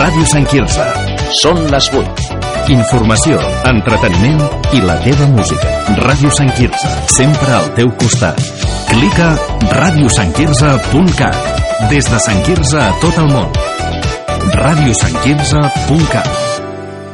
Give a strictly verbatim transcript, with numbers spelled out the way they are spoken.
Ràdio Sant Quirze. Són les vuit. Informació, entreteniment i la teva música. Ràdio Sant Quirze, sempre al teu costat. Clica ràdio sant quirze punt cat. Des de Sant Quirze a tot el món. ràdio sant quirze punt cat.